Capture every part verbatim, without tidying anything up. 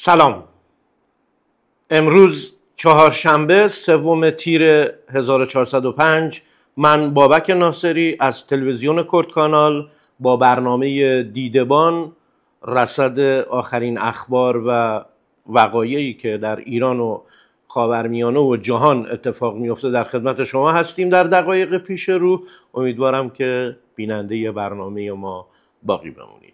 سلام. امروز چهارشنبه سوم تیر هزار و چهارصد و پنج من بابک ناصری از تلویزیون کرد کانال با برنامه دیدبان رصد آخرین اخبار و وقایعی که در ایران و خاورمیانه و جهان اتفاق میفته در خدمت شما هستیم. در دقایق پیش رو امیدوارم که بیننده برنامه ما باقی بمونید.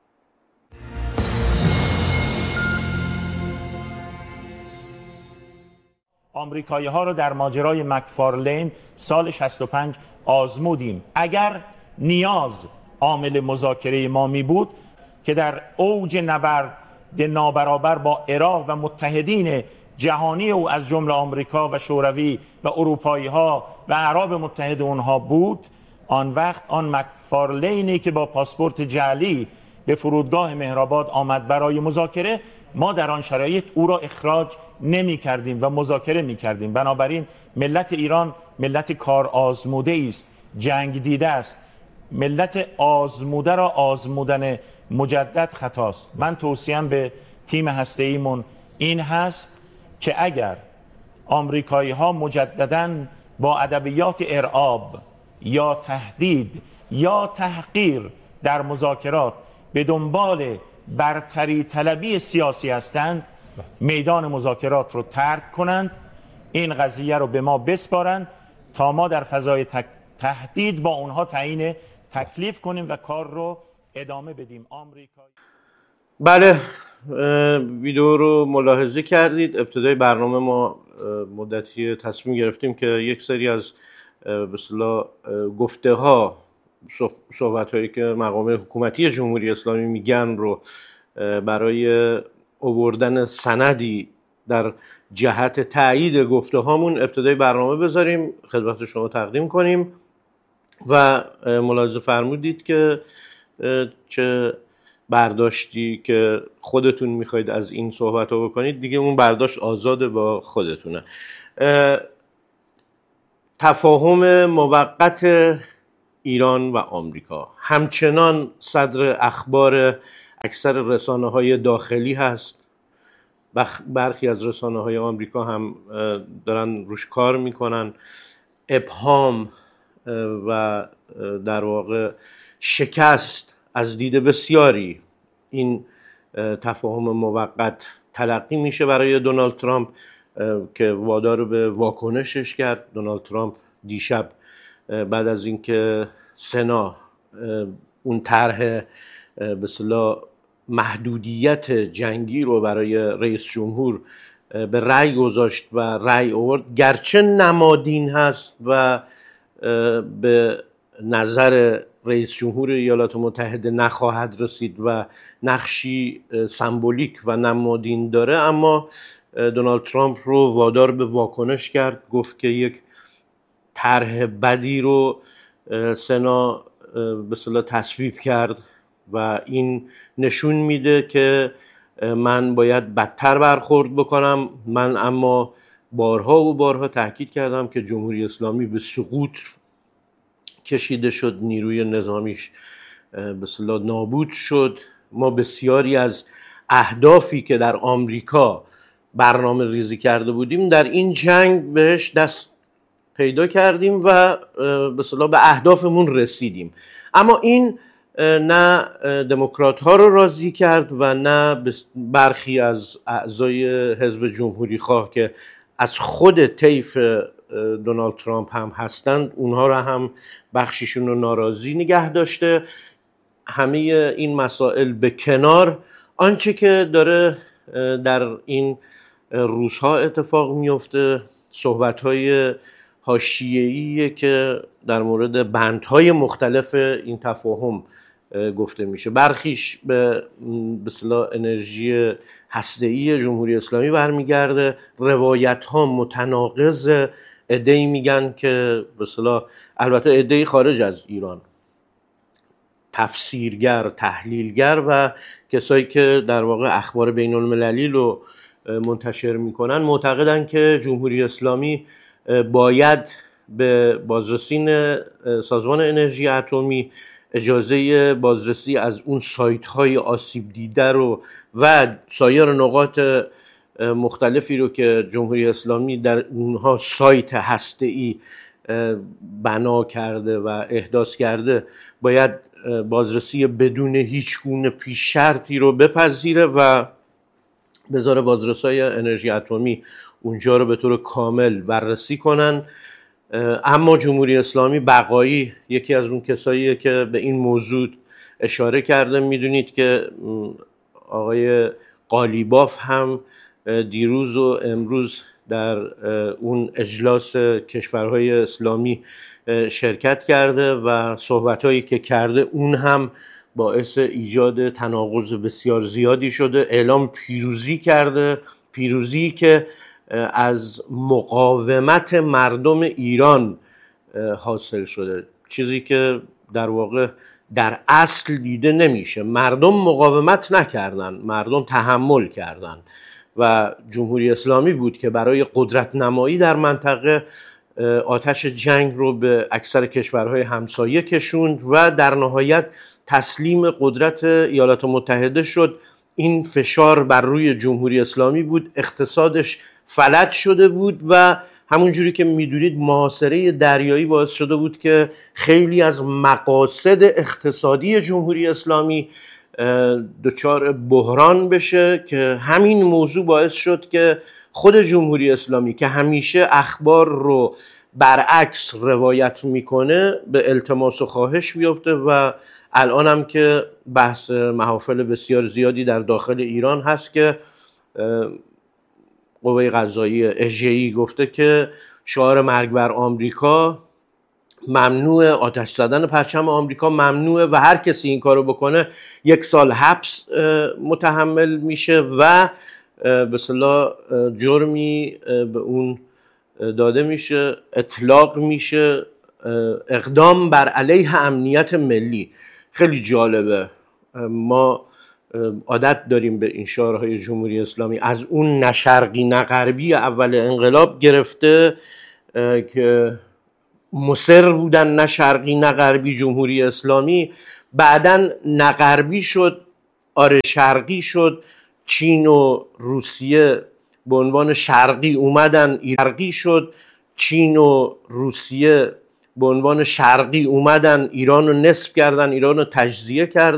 آمریکایی ها رو در ماجرای مکفارلین سال شصت و پنج آزمودیم. اگر نیاز عامل مذاکره ما می بود که در اوج نبرد نابرابر با عراق و متحدین جهانی او از جمله آمریکا و شوروی و اروپایی ها و عرب متحد اونها بود، آن وقت آن مکفارلینی که با پاسپورت جعلی به فرودگاه مهرآباد آمد برای مذاکره، ما در آن شرایط او را اخراج نمی کردیم و مذاکره می کردیم. بنابراین ملت ایران ملت کار آزموده است، جنگ دیده است. ملت آزموده را آزمودن مجدد خطاست. من توصیم به تیم هسته‌ایمون این هست که اگر آمریکایی ها مجدداً با ادبیات ارعاب یا تهدید یا تحقیر در مذاکرات به دنبال برتری طلبی سیاسی هستند، میدان مذاکرات رو ترک کنند، این قضیه رو به ما بسپارند تا ما در فضای تهدید با اونها تعیین تکلیف کنیم و کار رو ادامه بدیم. آمریکا بله، ویدیو رو ملاحظه کردید. ابتدای برنامه ما مدتی تصمیم گرفتیم که یک سری از به اصطلاح گفته ها، صحبت هایی که مقام حکومتی جمهوری اسلامی میگن رو برای آوردن سندی در جهت تایید گفته هامون ابتدای برنامه بذاریم، خدمت شما تقدیم کنیم. و ملاحظه فرمودید که چه برداشتی که خودتون میخواید از این صحبت ها بکنید دیگه اون برداشت آزاده با خودتونه. تفاهم موقت ایران و آمریکا همچنان صدر اخبار اکثر رسانه های داخلی هست. برخی از رسانه های آمریکا هم دارن روش کار میکنن. ابهام و در واقع شکست از دید بسیاری این تفاهم موقت تلقی میشه برای دونالد ترامپ که وادار به واکنشش کرد. دونالد ترامپ دیشب بعد از اینکه سنا اون طرح به اصطلاح محدودیت جنگی رو برای رئیس جمهور به رأی گذاشت و رأی آورد، گرچه نمادین هست و به نظر رئیس جمهور ایالات متحده نخواهد رسید و نقشی سمبولیک و نمادین داره، اما دونالد ترامپ رو وادار به واکنش کرد. گفت که یک طرح بدی رو سنا به اصطلاح تصویب کرد و این نشون میده که من باید بدتر برخورد بکنم. من اما بارها و بارها تاکید کردم که جمهوری اسلامی به سقوط کشیده شد، نیروی نظامیش به اصطلاح نابود شد. ما بسیاری از اهدافی که در آمریکا برنامه ریزی کرده بودیم در این جنگ بهش دست پیدا کردیم و به اصطلاح به اهدافمون رسیدیم. اما این نه دموکرات ها رو راضی کرد و نه برخی از اعضای حزب جمهوری خواه که از خود طیف دونالد ترامپ هم هستند، اونها رو هم بخشیشون رو ناراضی نگه داشته. همه این مسائل به کنار، آنچه که داره در این روزها اتفاق میفته صحبت‌های حاشیه‌ایه که در مورد بندهای مختلف این تفاهم گفته میشه. برخیش به اصطلاح انرژی هسته‌ای جمهوری اسلامی برمیگرده. روایت‌ها متناقض. عده‌ای میگن که به اصطلاح، البته عده‌ای خارج از ایران، تفسیرگر، تحلیلگر و کسایی که در واقع اخبار بین المللی رو منتشر میکنن معتقدن که جمهوری اسلامی باید به بازرسین سازمان انرژی اتمی اجازه بازرسی از اون سایت های آسیب دیده رو و سایر نقاط مختلفی رو که جمهوری اسلامی در اونها سایت هسته‌ای بنا کرده و احداث کرده باید بازرسی بدون هیچ گونه پیش شرطی رو بپذیره و بذاره بازرسای انرژی اتمی اونجا رو به طور کامل بررسی کنن. اما جمهوری اسلامی بقایی یکی از اون کساییه که به این موضوع اشاره کرده. میدونید که آقای قالیباف هم دیروز و امروز در اون اجلاس کشورهای اسلامی شرکت کرده و صحبتهایی که کرده اون هم باعث ایجاد تناقض بسیار زیادی شده. اعلام پیروزی کرده، پیروزی که از مقاومت مردم ایران حاصل شده، چیزی که در واقع در اصل دیده نمیشه. مردم مقاومت نکردن، مردم تحمل کردن و جمهوری اسلامی بود که برای قدرت نمایی در منطقه آتش جنگ رو به اکثر کشورهای همسایه کشوند و در نهایت تسلیم قدرت ایالات متحده شد. این فشار بر روی جمهوری اسلامی بود، اقتصادش فلج شده بود و همونجوری که میدونید محاصره دریایی باعث شده بود که خیلی از مقاصد اقتصادی جمهوری اسلامی دچار بحران بشه، که همین موضوع باعث شد که خود جمهوری اسلامی که همیشه اخبار رو برعکس روایت میکنه به التماس و خواهش بیفته و الان هم که بحث محافل بسیار زیادی در داخل ایران هست که قوه قضاییه اژه‌ای گفته که شعار مرگ بر آمریکا ممنوع، آتش زدن پرچم آمریکا ممنوعه و هر کسی این کارو بکنه یک سال حبس متحمل میشه و به اصطلاح جرمی به اون داده میشه، اطلاق میشه، اقدام بر علیه امنیت ملی. خیلی جالبه، ما عادت داریم به این شعارهای جمهوری اسلامی از اون نه شرقی نه غربی اول انقلاب گرفته که مصر بودن نه شرقی نه غربی جمهوری اسلامی، بعدن نه غربی شد آره شرقی شد. چین و روسیه به عنوان شرقی اومدن ایرانی شد، چین و روسیه به عنوان شرقی اومدن ایران رو نصف کردن، ایران رو تجزیه کردن.